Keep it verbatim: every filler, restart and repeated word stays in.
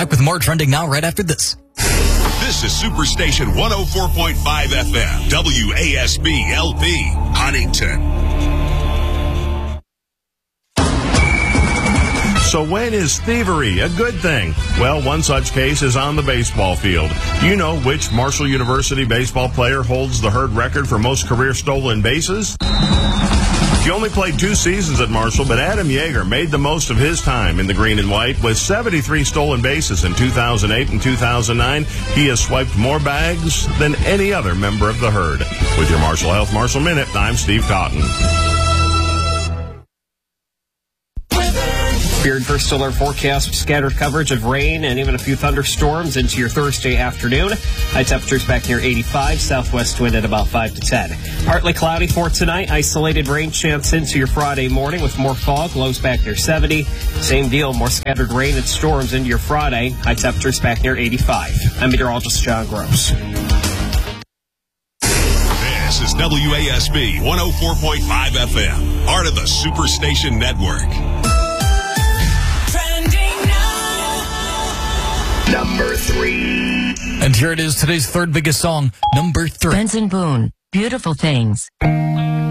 back with more Trending Now right after this. This is Superstation one oh four point five F M, W A S B L P, Huntington. So when is thievery a good thing? Well, one such case is on the baseball field. Do you know which Marshall University baseball player holds the Herd record for most career stolen bases? He only played two seasons at Marshall, but Adam Yeager made the most of his time in the green and white with seventy-three stolen bases in two thousand eight and two thousand nine. He has swiped more bags than any other member of the Herd. With your Marshall Health Marshall Minute, I'm Steve Cotton. Beard First Alert forecast, scattered coverage of rain and even a few thunderstorms into your Thursday afternoon. High temperatures back near eighty-five, southwest wind at about five to ten. Partly cloudy for tonight, isolated rain chance into your Friday morning with more fog, lows back near seventy. Same deal, more scattered rain and storms into your Friday, high temperatures back near eighty-five. I'm meteorologist John Gross. This is W A S B one oh four point five F M, part of the Superstation Network. Number three. And here it is, today's third biggest song, number three. Benson Boone, Beautiful Things.